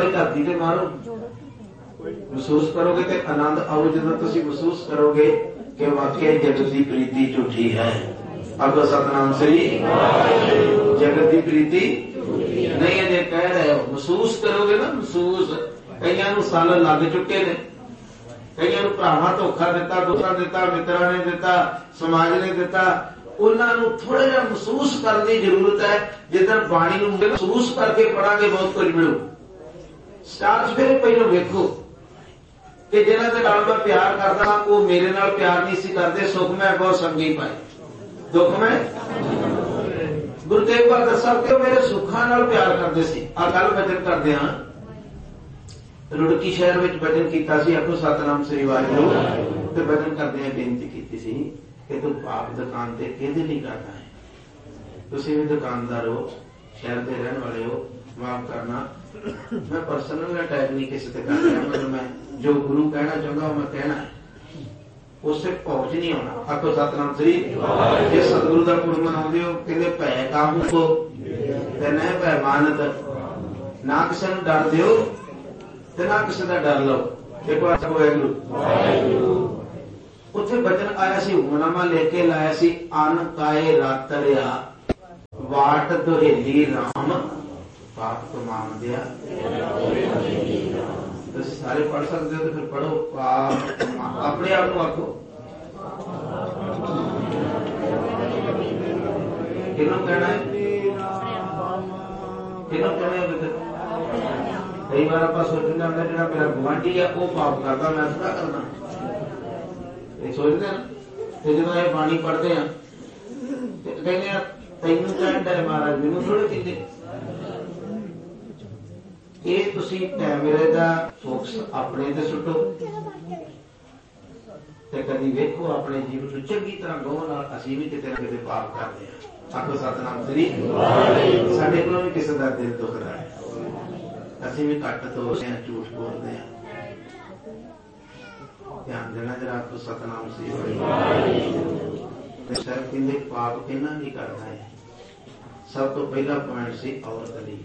ਵਾਲੀ ਧਰਤੀ ਤੇ ਮਾਰੋ, ਮਹਿਸੂਸ ਕਰੋਗੇ ਤੇ ਆਨੰਦ ਆਉ। ਜਦੋਂ ਤੁਸੀਂ ਮਹਿਸੂਸ ਕਰੋਗੇ ਕਿ ਵਾਕਿਆ ਜਗਤ ਦੀ ਪ੍ਰੀਤੀ ਝੂਠੀ ਹੈ, ਆਖੋ ਸਤਨਾਮ ਸ੍ਰੀ। ਜਗਤ ਦੀ ਪ੍ਰੀਤੀ ਨਹੀਂ ਅਜੇ ਕਹਿ ਰਹੇ ਹੋ, ਮਹਿਸੂਸ ਕਰੋਗੇ ਨਾ। ਮਹਿਸੂਸ ਕਈਆਂ ਨੂੰ ਸਾਲ ਲੱਗ ਚੁੱਕੇ ਨੇ, ਕਈਆਂ ਨੂੰ ਭਰਾਵਾਂ ਧੋਖਾ ਦਿੱਤਾ, ਦੋਸਤਾਂ ਦਿੱਤਾ, ਮਿੱਤਰਾਂ ਨੇ ਦਿੱਤਾ, ਸਮਾਜ ਨੇ ਦਿੱਤਾ। ਉਹਨਾਂ ਨੂੰ ਥੋੜਾ ਜਿਹਾ ਮਹਿਸੂਸ ਕਰਨ ਦੀ ਜ਼ਰੂਰਤ ਹੈ। ਜਿੱਦਣ ਬਾਣੀ ਨੂੰ ਮਹਿਸੂਸ ਕਰਕੇ ਪੜਾਂਗੇ ਬਹੁਤ ਕੁਝ ਮਿਲੂ। ਸਟਾਰਟ ਫਿਰ ਪਹਿਲਾਂ ਵੇਖੋ ਕਿ ਜਿਹਨਾਂ ਦੇ ਨਾਲ ਮੈਂ ਪਿਆਰ ਕਰਦਾ ਉਹ ਮੇਰੇ ਨਾਲ ਪਿਆਰ ਨਹੀਂ ਸੀ ਕਰਦੇ। ਸੁਖ ਮੈਂ ਬਹੁਤ ਸੰਗੀ ਪਾਏ, ਦੁੱਖ ਮੈਂ। ਗੁਰੂ ਤੇਗ ਬਹਾਦਰ ਸਾਹਿਬ ਕਿ ਮੇਰੇ ਸੁੱਖਾਂ ਨਾਲ ਪਿਆਰ ਕਰਦੇ ਸੀ। ਆਹ ਗੱਲ ਬਚਨ ਕਰਦੇ ਹਾਂ। ਰੁੜਕੀ ਸ਼ਹਿਰ ਵਿੱਚ ਬਚਨ ਕੀਤਾ ਸੀ, ਆਖੋ ਸਤਨਾਮ ਸ੍ਰੀ ਵਾਹਿਗੁਰੂ। ਤੇ ਬਚਨ ਕਰਦੇ ਆ ਬੇਨਤੀ ਕੀਤੀ ਸੀ ਕਿ ਤੂੰ ਪਾਪ ਦੁਕਾਨ ਤੇ ਕਿਹਦੇ ਲਈ ਕਰਦਾ ਹੈ? ਤੁਸੀਂ ਵੀ ਦੁਕਾਨਦਾਰ ਹੋ, ਸ਼ਹਿਰ ਦੇ ਰਹਿਣ ਵਾਲੇ ਹੋ, ਮਾਫ ਕਰਨਾ ਮੈਂ ਪਰਸਨਲ ਅਟੈਕ ਨਹੀਂ ਕਿਸੇ ਤੇ ਕਰ ਰਿਹਾ। ਮਤਲਬ ਮੈਂ ਜੋ ਗੁਰੂ ਕਹਿਣਾ ਚਾਹੁੰਦਾ ਉਹ ਮੈਂ ਕਹਿਣਾ ਹੈ, ਉਸੇ ਪਹੁੰਚ ਨਹੀਂ ਆਉਣਾ। ਆਖੋ ਸਤਨਾਮ ਸ੍ਰੀ। ਜੇ ਸਤਿਗੁਰੂ ਦਾ ਗੁਰੂ ਮਨਾਉਂਦੇ ਹੋ, ਕਹਿੰਦੇ ਭੈ ਕਾਹੂ ਕੋ ਤੇ ਨਹੀਂ ਭੈ ਮਾਨਤ, ਨਾ ਕਿਸੇ ਨੂੰ ਡਰ ਦਿਓ ਤੇ ਨਾ ਕਿਸੇ ਦਾ ਡਰ ਲਓ। ਇੱਕ ਵਾਰ ਵਾਹਿਗੁਰੂ ਉੱਥੇ ਬਚਨ ਆਇਆ ਸੀ, ਹੁਕਮਨਾਮਾ ਲੈ ਕੇ ਲਾਇਆ ਸੀ। ਅਨ ਕਾਏ ਰਾਤਰਿਆ ਵਾਟ ਦੁਹੇਲੀ ਰਾਮ, ਪਾਪ ਕਮਾਨ ਦਿਆ। ਤੁਸੀਂ ਸਾਰੇ ਪੜ੍ਹ ਸਕਦੇ ਹੋ ਤੇ ਫਿਰ ਪੜ੍ਹੋ। ਪਾਪ ਆਪਣੇ ਆਪ ਨੂੰ ਆਖੋ। ਕਿਹਨੂੰ ਕਹਿਣਾ ਹੈ? ਕਿਹਨੂੰ ਕਹਿਣਾ ਹੈ? ਕਈ ਵਾਰ ਆਪਾਂ ਸੋਚਦੇ ਹਾਂ ਜਿਹੜਾ ਮੇਰਾ ਗੁਆਂਢੀ ਆ ਉਹ ਪਾਪ ਕਰਦਾ, ਮੈਂ ਥੋੜਾ ਕਰਦਾ। ਇਹ ਸੋਚਦੇ ਆ। ਤੇ ਜਦੋਂ ਇਹ ਬਾਣੀ ਪੜ੍ਹਦੇ ਆ ਤੇ ਕਹਿੰਦੇ ਆ ਤੈਨੂੰ ਕਹਿੰਦਾ ਹੈ ਮਹਾਰਾਜ, ਮੈਨੂੰ ਥੋੜੇ ਕਹਿੰਦੇ। ਇਹ ਤੁਸੀਂ ਕੈਮਰੇ ਦਾ ਫੋਕਸ ਆਪਣੇ ਤੇ ਸੁੱਟੋ ਤੇ ਕਦੀ ਵੇਖੋ ਆਪਣੇ ਜੀਵਨ ਨੂੰ ਚੰਗੀ ਤਰ੍ਹਾਂ ਗੌਰ ਨਾਲ। ਅਸੀਂ ਵੀ ਕਿਤੇ ਨਾ ਕਿਤੇ ਪਾਪ ਕਰਦੇ ਹਾਂ। ਆਖੋ ਸਤਨਾਮ ਸ੍ਰੀ। ਸਾਡੇ ਕੋਲੋਂ ਵੀ ਕਿਸੇ ਦਾ ਦਿਲ ਦੁਖਦਾ ਹੈ, ਅਸੀਂ ਵੀ ਘੱਟ ਤੋੜਦੇ ਹਾਂ, ਝੂਠ ਬੋਲਦੇ ਹਾਂ। ਧਿਆਨ ਦੇਣਾ ਜਰਾ। ਆਖੋ ਸਤਨਾਮ ਸ੍ਰੀ। ਸਰ ਕਹਿੰਦੇ ਪਾਪ ਕਿਹਨਾਂ ਨਹੀਂ ਕਰਦਾ ਹੈ? ਸਭ ਤੋਂ ਪਹਿਲਾ ਪੁਆਇੰਟ ਸੀ ਔਰਤ ਲਈ।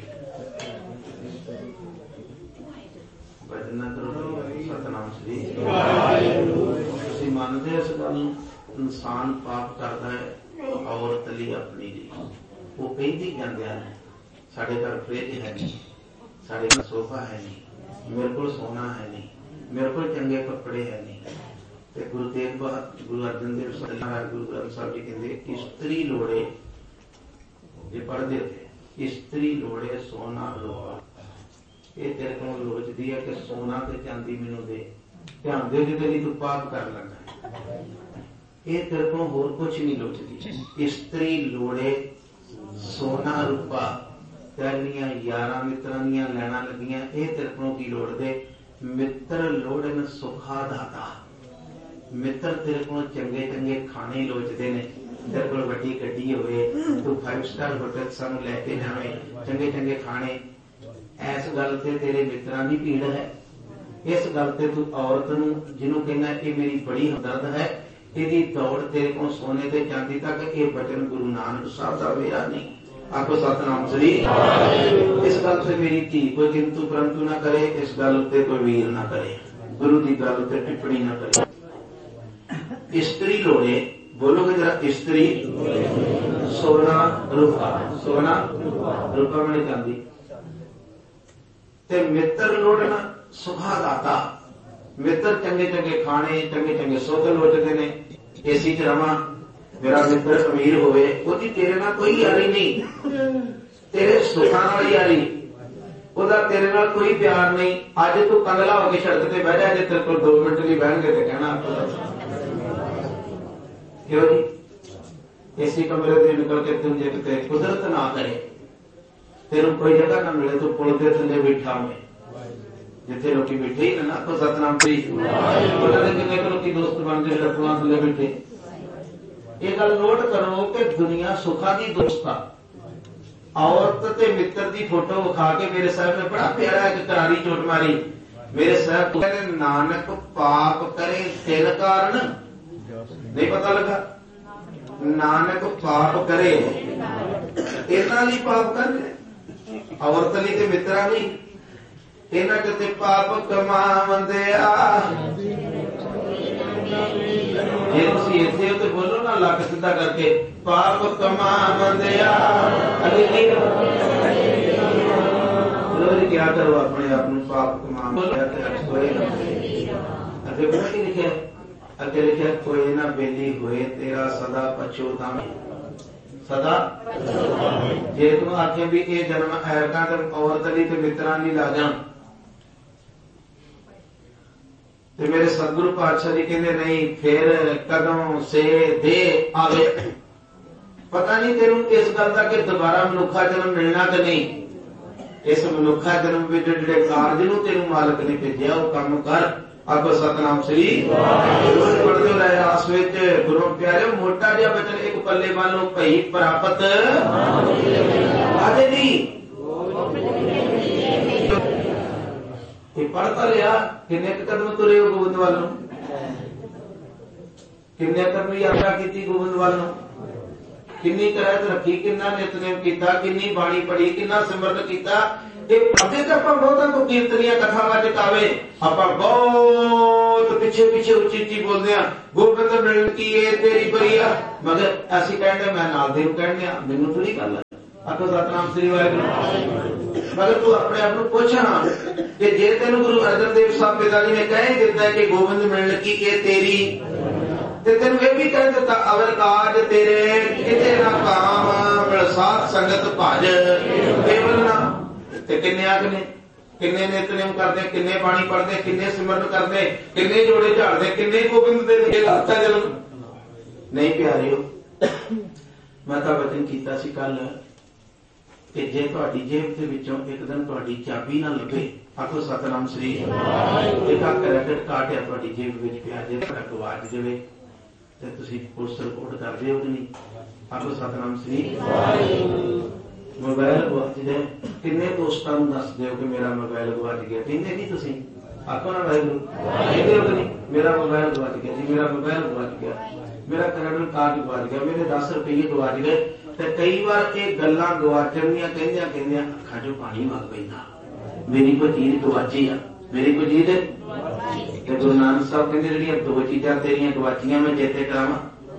ਭਜਨਾ ਕਰੋ ਸਤਨਾਮ ਸ੍ਰੀ। ਤੁਸੀਂ ਮੰਨਦੇ ਇਸ ਗੱਲ ਨੂੰ? ਇਨਸਾਨ ਪਾਪ ਕਰਦਾ ਹੈ ਔਰਤ ਲਈ, ਆਪਣੀ ਲਈ। ਉਹ ਕਹਿੰਦੀ ਜਾਂਦੇ ਹਨ ਸਾਡੇ ਘਰ ਫਰਿੱਜ ਹੈ ਨਹੀਂ, ਸਾਡੇ ਘਰ ਸੋਫਾ ਹੈ ਨਹੀਂ, ਮੇਰੇ ਕੋਲ ਸੋਨਾ ਹੈ ਨਹੀਂ, ਮੇਰੇ ਕੋਲ ਚੰਗੇ ਕੱਪੜੇ ਹੈ ਨਹੀਂ। ਤੇ ਗੁਰੂ ਤੇਗ ਬਹਾਦਰ, ਗੁਰੂ ਅਰਜਨ ਦੇਵ ਸਾਹਿਬ, ਗੁਰੂ ਗ੍ਰੰਥ ਸਾਹਿਬ ਜੀ ਕਹਿੰਦੇ ਇਸਤਰੀ ਲੋੜੇ, ਜੇ ਪੜ੍ਹਦੇ ਹੋ ਇਸਤਰੀ ਲੋੜੇ ਸੋਨਾ ਲੋਹਾ। ਇਹ ਤੇਰੇ ਕੋਲ ਲੋਚਦੀ ਹੈ ਕਿ ਸੋਨਾ ਤੇ ਚਾਂਦੀ ਮੈਨੂੰ ਦੇ। ਧਿਆਨ ਦੇ ਜਿਹਦੇ ਲਈ ਤੂੰ ਪਾਪ ਕਰ ਲੱਗਾ। ਇਹ ਤੇਰੇ ਕੋਲ ਹੋਰ ਕੁਛ ਨਹੀਂ ਲੋਚਦੀ। ਇਸਤਰੀ ਲੋੜੇ ਸੋਨਾ ਰੂਪਾ। ਤੇਰੀਆਂ ਯਾਰਾਂ ਮਿੱਤਰਾਂ ਦੀਆਂ ਲੈਣਾ ਲੱਗੀਆਂ, ਇਹ ਤੇਰੇ ਕੋਲੋਂ ਕੀ ਲੋੜਦੇ? ਮਿੱਤਰ ਲੋੜਨ ਸੁਖਾ ਦਾਤਾ। ਮਿੱਤਰ ਤੇਰੇ ਕੋਲ ਚੰਗੇ ਚੰਗੇ ਖਾਣੇ ਲੋਚਦੇ ਨੇ। ਤੇਰੇ ਕੋਲ ਵੱਡੀ ਗੱਡੀ ਹੋਵੇ, ਤੂੰ 5 ਸਟਾਰ ਹੋਟਲ ਸਾਨੂੰ ਲੈ ਕੇ ਜਾਵੇਂ, ਚੰਗੇ ਚੰਗੇ ਖਾਣੇ। ਇਸ ਗੱਲ ਤੇ ਤੇਰੇ ਮਿੱਤਰਾਂ ਦੀ ਭੀੜ ਹੈ। ਇਸ ਗੱਲ ਤੇ ਤੂੰ ਔਰਤ ਨੂੰ ਜਿਹਨੂੰ ਕਹਿੰਦਾ ਇਹ ਮੇਰੀ ਬੜੀ ਹਮਦਰਦ ਹੈ, ਇਹਦੀ ਦੌੜ ਤੇਰੇ ਕੋਲ ਸੋਨੇ ਤੇ ਚਾਂਦੀ ਤੱਕ। ਇਹ ਬਚਨ ਗੁਰੂ ਨਾਨਕ ਸਾਹਿਬ ਦਾ ਮੇਰਾ ਨਹੀਂ। ਆਖੋ ਸਤਨਾਮ ਸ੍ਰੀ। ਇਸ ਗੱਲ ਤੇ ਮੇਰੀ ਧੀ ਕੋਈ ਕਿੰਤੂ ਪਰੰਤੂ ਨਾ ਕਰੇ, ਇਸ ਗੱਲ ਉੱਤੇ ਕੋਈ ਵੀਰ ਨਾ ਕਰੇ, ਗੁਰੂ ਦੀ ਗੱਲ ਉੱਤੇ ਟਿੱਪਣੀ ਨਾ ਕਰੇ। ਇਸਤਰੀ ਲੋੜੇ, ਬੋਲੋਗੇ ਜਰਾ। ਇਸਤਰੀ ਸੋਨਾ ਰੂਪਾ, ਸੋਨਾ ਰੂਪਾ ਬਣੇ ਚਾਂਦੀ। ਤੇ ਮਿੱਤਰ ਲੋੜਨਾ ਸੁਖਾ ਦਾਤਾ। ਮਿੱਤਰ ਚੰਗੇ ਚੰਗੇ ਖਾਣੇ, ਚੰਗੇ ਚੰਗੇ ਸੁੱਖ ਲੋਚਦੇ ਨੇ। ਏਸੀ ਚ ਰਵਾਂ, ਮੇਰਾ ਮਿੱਤਰ ਅਮੀਰ ਹੋਵੇ, ਉਹਦੀ ਤੇਰੇ ਨਾਲ ਕੋਈ ਯਾਰੀ ਨਹੀਂ, ਤੇਰੇ ਸੁੱਖਾਂ ਨਾਲ ਯਾਰੀ। ਉਹਦਾ ਤੇਰੇ ਨਾਲ ਕੋਈ ਪਿਆਰ ਨਹੀਂ। ਅੱਜ ਤੂੰ ਕੰਗਲਾ ਹੋ ਕੇ ਸੜਕ ਤੇ ਬਹਿ ਜਾ, ਜੇ ਤੇਰੇ ਕੋਲ 2 ਮਿੰਟ ਲਈ ਬਹਿਣਗੇ ਤੇ ਕਹਿਣਾ ਕਿਉਂ ਜੀ? ਏਸੀ ਕਮਰੇ ਤੋਂ ਨਿਕਲ ਕੇ ਤੂੰ ਜੇ ਕਿਤੇ ਕੁਦਰਤ ਨਾ ਕਰੇ, ਤੈਨੂੰ ਕੋਈ ਜਗ੍ਹਾ ਨਾ ਮਿਲੇ, ਤੂੰ ਪੁਲ ਦੇ ਥੱਲੇ ਬੈਠਾ ਹੋਵੇ ਜਿੱਥੇ ਲੋਕੀ ਬੈਠੇ ਹੀ ਨਾ। ਆਖੋ ਸਤਨਾਮ ਸ੍ਰੀ। ਉਹਨਾਂ ਦੇ ਕਿੰਨੇ ਲੋਕੀ ਦੋਸਤ ਬਣਦੇ ਪੁਲਾਂ ਥੱਲੇ ਬੈਠੇ। ਇਹ ਗੱਲ ਨੋਟ ਕਰੋ ਕਿ ਦੁਨੀਆ ਸੁੱਖਾਂ ਦੀ ਦੋਸਤ ਆ। ਔਰਤ ਤੇ ਮਿੱਤਰ ਦੀ ਫੋਟੋ ਵਿਖਾ ਕੇ ਮੇਰੇ ਸਾਹਿਬ ਨੇ ਬੜਾ ਪਿਆਰਾ ਇੱਕ ਕਰਾਰੀ ਚੋਟ ਮਾਰੀ। ਮੇਰੇ ਸਾਹਿਬ ਕਹਿੰਦੇ ਨਾਨਕ ਪਾਪ ਕਰੇ ਤਿਲ ਕਾਰਨ। ਨਹੀਂ ਪਤਾ ਲੱਗਾ? ਨਾਨਕ ਪਾਪ ਕਰੇ ਇਹਨਾਂ ਲਈ ਪਾਪ ਕਰਦੇ, ਔਰਤ ਲਈ ਤੇ ਮਿੱਤਰਾਂ ਲਈ। इन्हां ते पाप कमावंदिया। जे तुसीं इत्थे हो ते बोलो ना लक सीधा करके, पाप कमावंदिया। रोज क्या करो अपने आप को पाप कमावंदिया ते कोई ना। अगे पता की लिखिया, अगे लिखिया कोई ना बेली होए तेरा सदा पछोतावे। सदा जे तू आखे भी ये जन्म ऐरका ते औरत ली ते मित्रां ली ला जा, ते मेरे सतगुरु पातशाह जी कहते नहीं, फिर कदों से दे आवे। पता नहीं तेनू इस गल का कि दोबारा मनुखा जन्म मिलना कि नहीं। इस मनुखा जन्म में जिहड़े कारज नूं तेनू मालक ने भेजिया वो काम कर। आखो सतनाम श्री। रोज पढ़ते हो रहे आस विच गुरु प्यारे मोटा जिहा बचन एक पल्ले वालों भई प्राप्त आजे नहीं। पढ़ता रहा किन्ने कदम तुरे हो गोबिंद वालों, किन्ने कदम यात्रा की गोबिंद वालों, किन्नी करैत रखी, किन्ना नितनेम किया, किन्नी बाणी पढ़ी, किन्ना सिमरन किया। बहुतों को कीर्तनियां कथा वाचक आवे, आप बहुत पिछे पिछे उची उची बोलते हैं गोबिंद मिलन की ये तेरी बरिया, मगर ऐसी कहते मैं नाल दे कहने मैनू थोड़ी गल है। आखो सतनाम श्री वाहिगुरू। मगर तू अपने आप को पूछना कि जे तेन गुरु अर्जन देव साहब पिता जी ने कह दिता है कि गोबिंद मिलन की ये तेरी, ते तेन ये भी कह दिता अवर काज तेरे किते ना काम मिल साथ संगत भज केवल ना। ते किन्ने आखने, किन्ने नितनेम करते, किन्ने पानी पढ़ते, किन्ने सिमरन करते, किन्ने जोड़े झाड़ते, किन्ने गोबिंद दे लाता जन्म नहीं। प्यारिओ मैं तां वचन कीता सी कल कि जे तुहाडी जेब दे विचों एक दिन तुहाडी चाबी ना लभे, आखो सतनाम श्री। एक क्रेडिट कार्ड है तुहाडी जेब विच पिया, जे तुहाडा गवाच जावे ते तुसीं पुलिस रिपोर्ट कर दिओ कि नहीं। आखो सतनाम श्री। मोबाइल गवाच जाए किन्ने दोस्तां नूं दस दिओ कि मेरा मोबाइल गवाच गया, कहंदे नहीं तुसीं। आखो ना वाहिगुरू कहंदे हो कि नहीं, मेरा मोबाइल गवाच गया जी, मेरा मोबाइल गवाच गया, मेरा क्रेडिट कार्ड गवाच गया, मेरे 10 रुपये गवाच गए। ते कई बार ये गल्लां गवाचण दियां कहंदियां कहंदियां अखां चों पानी वग पैंदा, मेरी कोई चीज गवाची आ, मेरी कोई चीज। ते गुरु नानक साहब कहंदे जिहड़ियां दो चीजां तेरियां गवाचियां मैं चेते करावां।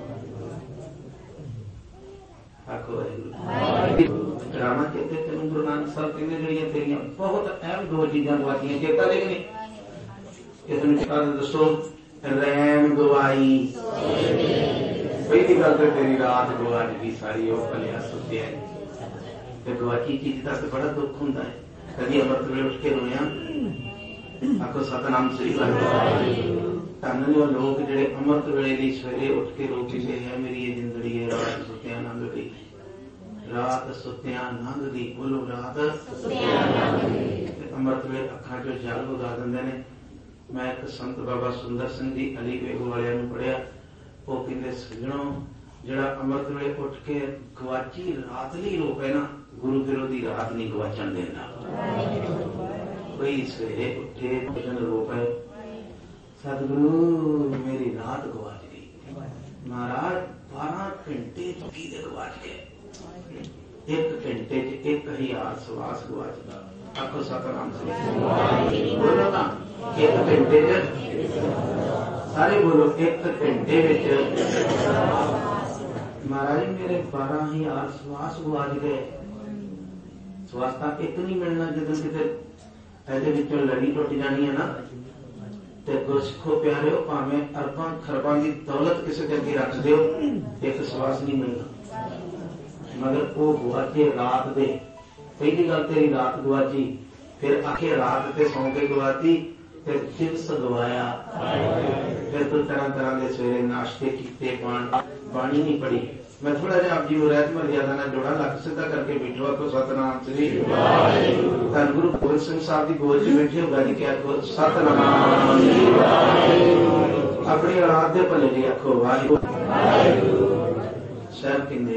आखो वाहिगुरू करावां चेते तैनूं। गुरु नानक साहब कहंदे जिहड़ियां तेरियां बहुत अहम दो चीजां गवाचियां चेता दे कि नहीं। इस नूं चेता दसो। रैन गवाई, पहली गल तो तेरी रात गवाच गई सारी, वो भलिया सुत्या ते गवाची चीज का तो बड़ा दुख होंदा है। कभी अमृत वेले उठ के रोया, आखो सतनाम श्री वाहिगुरू। धन ने वो लोग जिहड़े अमृत वेले दी सवेरे उठ के रो के है मेरी ये जिंदड़ी है रात सुत्या लंघ गई, रात सुत्या लंघ गई। बोलो रात अमृत वेले अखां चों जल वगा दिंदे ने। मैं एक संत बाबा सुंदर सिंह जी अली वेगो वालियां नूं पढ़िया, वो कहते सजणों जिहड़ा अमृत वेले उठ के गवाची रात नहीं रो पे ना, गुरु विरोधी रात नहीं गवाचण देंदा। कोई सवेरे उठे भजन रो पे सतगुरु मेरी रात गवाच गई, महाराज 12 घंटे चुकी दे गवाच गए, 1 घंटे च 1000 सवास गवाचदा। आखो सतनाम श्री। बोलो ना 1 घंटे च सारे बोलो 1 घंटे विच महाराज मेरे 12,000 सवास गवाच गए। सवास तां एक नहीं मिलना जदों किते ਇਹਦੇ ਵਿੱਚੋਂ ਲੜੀ ਟੁੱਟ ਜਾਣੀ ਹੈ ਨਾ। ਤੇ ਗੁਰਸਿੱਖੋ ਪਿਆਰਿਓ ਭਾਵੇਂ ਅਰਬਾਂ ਖਰਬਾਂ ਦੀ ਦੌਲਤ ਕਿਸੇ ਦੇ ਅੱਗੇ ਰੱਖ ਦਿਓ, ਇੱਕ ਸਵਾਸ ਨਹੀਂ ਮਿਲਣਾ। ਮਗਰ ਉਹ ਗਵਾਚੇ ਰਾਤ ਦੇ। ਪਹਿਲੀ ਗੱਲ ਤੇਰੀ ਰਾਤ ਗਵਾਚੀ, ਫਿਰ ਆਖੇ ਰਾਤ ਤੇ ਸੌਂ ਕੇ ਗਵਾਤੀ, ਫਿਰ ਦਿਵਸ ਗਵਾਇਆ। ਫਿਰ ਤੂੰ ਤਰ੍ਹਾਂ ਤਰ੍ਹਾਂ ਦੇ ਸਵੇਰੇ ਨਾਸ਼ਤੇ ਕੀਤੇ, ਬਾਣੀ ਨਹੀਂ ਪੜੀ। मैं थोड़ा जिहा आप जी को रहत मर्यादा ना जोड़ा, लक सीधा करके बैठो। आखो सतनाम श्री। धन गुरु गोबिंद सिंह साहब की गोद च बैठे हो गज के आखो सतनाम। अपनी औलाद दे भले जी आखो वाहिगुरू। साहब कहंदे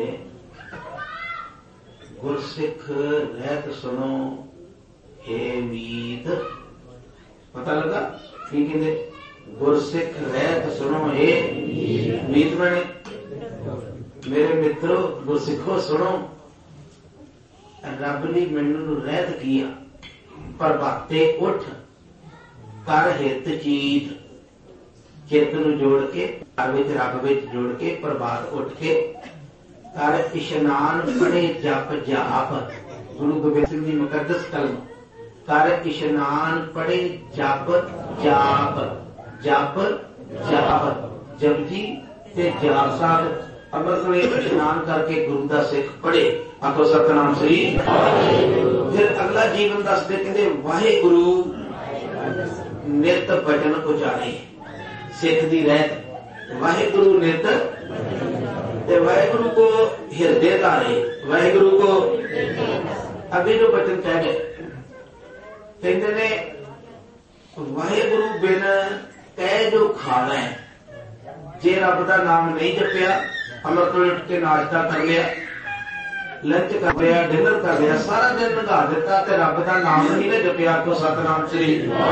गुरसिख रहत सुनो हे मीत। पता लगा की कहंदे गुरसिख रहत सुनो हे मीत। बने मेरे मित्रों गुरसिखो सुनो, रब ने मैनू रहत किया। प्रभाते उठ कर हित चीत, चित नूं जोड़ के रब विच जोड़ के प्रभात उठ के कर इशनान पढ़े जप जाप। गुरु गोबिंद सिंह जी मुकद्दस कलम कर इशनान पढ़े जप जाप, जप जाप जपजी ते जाप साहब अमृत वे इशनान करके गुरु का सिख पढ़े। आखो सतनाम श्री। फिर अगला जीवन दसते कहते वाहिगुरु नित भजन उचारे, सिख की रहत वाहिगुरु नित, वाहिगुरु को हृदय धारे, वाहिगुरु को अभी जो वचन कह गए कहते ने वाहिगुरु बिन कह जो खाना है, जे रब का नाम नहीं जपिया, अमृत उठ के नाश्ता कर लिया, लंच कर लिया, डिनर कर लिया, सारा दिन लगा दिता ते रब का नाम नहीं ना जपिया। को सतनाम श्री।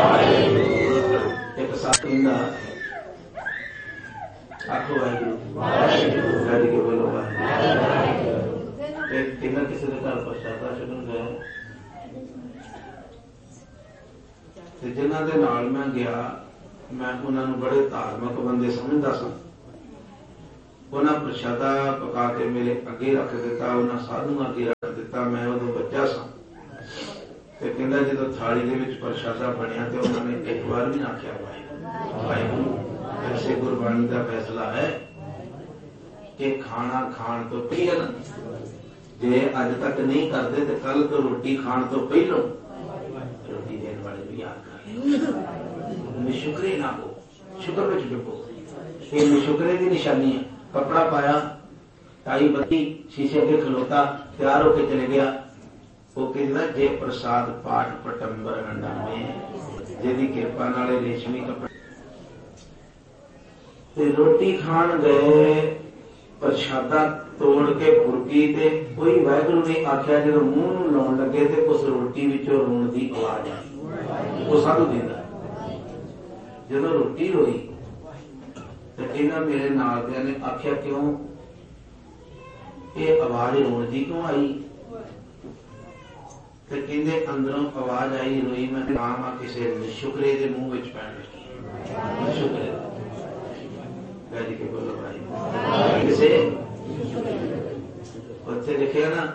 एक सतनाम आखो वाहिगुरु गाड़ी के बोलो वाहिगुरु। एक दिन किसी ने घर प्रशादा छड्डण गया ते जिन्हां दे नाल मैं गया, मैं उन्हां नूं बड़े धार्मिक बंदे समझदा सा। उन्हां प्रशादा पका के मेरे अगे रख दिता, उन्हां साधुआं अगे रख दिता। मैं उदों बच्चा सा ते कहंदा जदों थाली दे विच प्रशादा बनिया ते उन्हां ने एक बार भी ना आखिया वाहिगुरु। ऐसे गुरबाणी का फैसला है कि खाना खाण तो पहले, जे अज तक नहीं करते तो कल तो रोटी खाण तो पहलों रोटी देने वाले भी याद कर ले। शुक्रे ना हो, शुक्र में डुबो, ये शुक्रे की निशानी है। कपड़ा पाया, टाई बत्ती, शीशे के खलोता, तैयार होके चले गया। वो कहता जे प्रसाद पाठ पटंबर अंडा में जिहदी किरपा नाले रेशमी कपड़े ते रोटी खान गए, प्रशादा तोड़ के फुरकी ते कोई वाहिगुरु ने आख्या जो मुंह नूं लाउण लगे ते उस रोटी विचों रोण की आवाज आई। वो साधु दिंदा जदों रोटी रोई ते इन्हां मेरे नाल दियां ने आख्या क्यों ये आवाज रोण की क्यों आई? ते कहंदे अंदरों आवाज आई रोई मैं नाम आ किसी निशुकरे दे मुंह विच पैण लगी। निशुकरे के बोलो भाई किसे बच्चे लिखे ना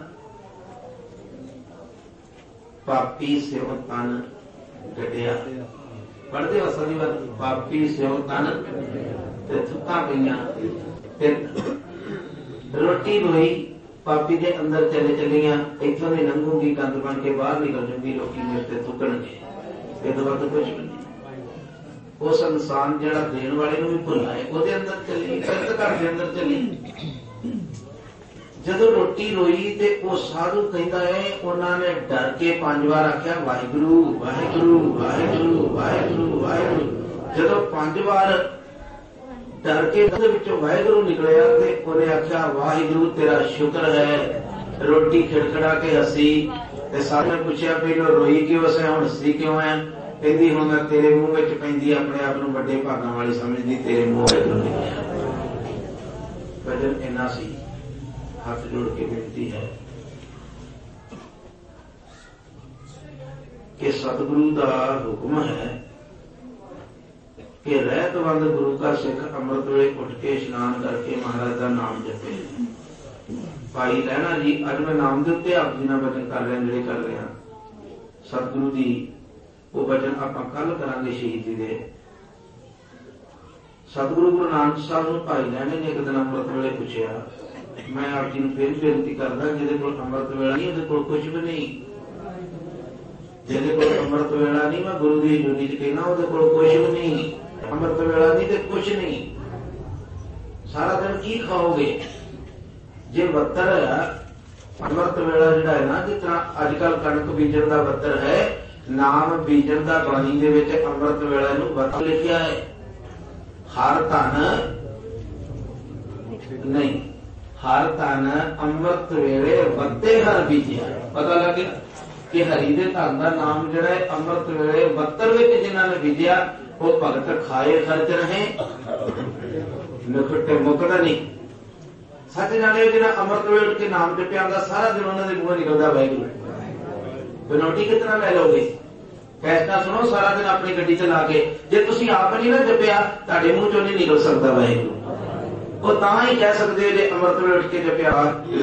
पापी से तन गटिया पढ़ते हो सभी बार पापी से तन थुक्का पई रोटी रोई पापी के अंदर चले चलिया इतों नहीं लंघूंगी कंध बन के बाहर निकल जूंगी लोग मेरे थुकणगे ये तो बात कुछ भी नहीं। उस इंसान जरा देने वाले भी भुला है वो अंदर चली करत घर के अंदर चली। जदों रोटी रोई ते वो साधु कहता है उन्होंने डर के 5 बार आख्या वाहिगुरु वाहिगुरु वाहिगुरु वाहिगुरु वाहिगुरु। जदों 5 बार डर के वाहिगुरु निकलिया ते उन्हें आख्या वाहिगुरु तेरा शुक्र है। रोटी खिड़खड़ा के हसी ते सारे ने पूछा पहलो रोई क्यों से हुण हसी क्यों है? कहती हूं मैं तेरे मुंह में पैंदी अपने आप को बड़े भागों वाली समझती तेरे मुंह भजन इन्ना सी। हाथ जोड़ के बेनती है कि सतगुरु का हुक्म है कि रहतवंद गुरु का सिख अमृत वे उठ के स्नान करके महाराज का नाम जपे। भाई रहना जी अज मैं नाम के उत्ते आप जी ना वचन कर रहे हैं, कर रहे हैं सतगुरु जी वो वचन आप कल करांगे शहीदी दे। सतगुरु गुरु नानक साहब ने भाई लैने ने एक दिन अमृत वेले पूछा मैं आप जी फिर बेनती करदा जिहदे कोल अमृत वेला नहीं उहदे कोल कुछ भी नहीं, जिहदे कोल अमृत वेला नहीं मैं गुरु की हजूरी च कहना उहदे कोल कुछ भी नहीं। अमृत वेला नहीं तो कुछ नहीं, सारा दिन की खाओगे जे बत्तर है। अमृत वेला जिहड़ा है ना जिस तरह अजकल कणक बीजण दा बत्तर है नाम बीजन का बाणी दे विच अमृत वेला नूं बत्तर लिखिया है। हर धन नहीं हर धन अमृत वेले बत्ते हर बीजिया। पता लग गया कि हरि दे धन का नाम जिहड़ा है अमृत वेले बत्तर विच जिन्हां ने बीजिया वो भगत खाए खर्च रहे निखटे मुकदा नहीं। सच जाने जिन्हें अमृत वेले के नाम जपिया सारा दिन उन्होंने मुंह निकलता वाहिगुरु ਬਨੋਟੀ ਕਿਤਨਾ ਲੈ ਲਓਗੇ? ਫੈਸਲਾ ਸੁਣੋ ਸਾਰਾ ਦਿਨ ਆਪਣੀ ਗੱਡੀ ਚਲਾ ਕੇ, ਜੇ ਤੁਸੀਂ ਆਪ ਨਹੀਂ ਨਾ ਜਪਿਆ ਤੁਹਾਡੇ ਮੂੰਹ ਚੋਂ ਨਹੀਂ ਨਿਕਲ ਸਕਦਾ ਵਾਹਿਗੁਰੂ। ਉਹ ਤਾਂ ਹੀ ਕਹਿ ਸਕਦੇ ਜੇ ਅੰਮ੍ਰਿਤ ਵੇਲੇ ਉੱਠ ਕੇ ਜਪਿਆ